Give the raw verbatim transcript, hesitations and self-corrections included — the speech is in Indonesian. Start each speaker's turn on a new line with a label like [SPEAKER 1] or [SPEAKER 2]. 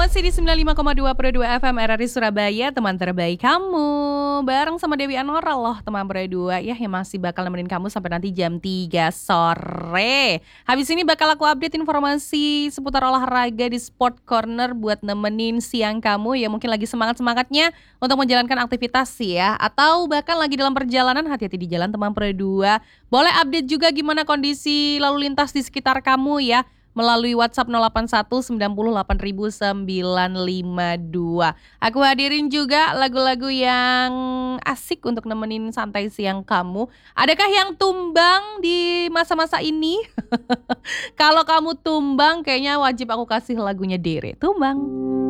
[SPEAKER 1] masih di sembilan puluh lima koma dua Pro dua F M R R I Surabaya, teman terbaik kamu. Bareng sama Dewi Anwar loh, teman Pro dua ya, yang masih bakal nemenin kamu sampai nanti jam tiga sore. Habis ini bakal aku update informasi seputar olahraga di Sport Corner buat nemenin siang kamu yang mungkin lagi semangat-semangatnya untuk menjalankan aktivitas sih ya. Atau bahkan lagi dalam perjalanan, hati-hati di jalan teman Pro dua. Boleh update juga gimana kondisi lalu lintas di sekitar kamu ya, melalui WhatsApp nol delapan satu sembilan nol delapan sembilan lima dua. Aku hadirin juga lagu-lagu yang asik untuk nemenin santai siang kamu. Adakah yang tumbang di masa-masa ini? Kalau kamu tumbang, kayaknya wajib aku kasih lagunya Dere. Tumbang.